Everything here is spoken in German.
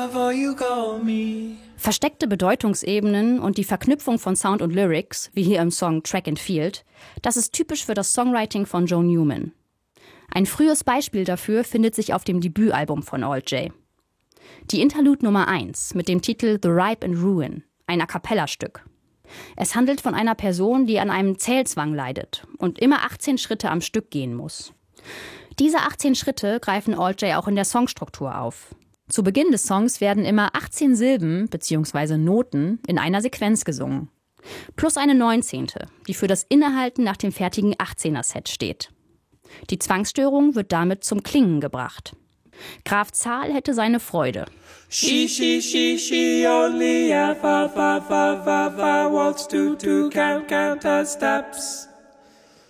lover you call me. Versteckte Bedeutungsebenen und die Verknüpfung von Sound und Lyrics, wie hier im Song Track and Field, das ist typisch für das Songwriting von Joe Newman. Ein frühes Beispiel dafür findet sich auf dem Debütalbum von Alt J. Die Interlude Nummer 1 mit dem Titel The Ripe and Ruin, ein A-cappella-Stück. Es handelt von einer Person, die an einem Zählzwang leidet und immer 18 Schritte am Stück gehen muss. Diese 18 Schritte greifen Alt J auch in der Songstruktur auf. Zu Beginn des Songs werden immer 18 Silben bzw. Noten in einer Sequenz gesungen. Plus eine 19., die für das Innehalten nach dem fertigen 18er-Set steht. Die Zwangsstörung wird damit zum Klingen gebracht. Graf Zahl hätte seine Freude. She, only a fa, fa, fa, fa, fa, waltz to count her steps.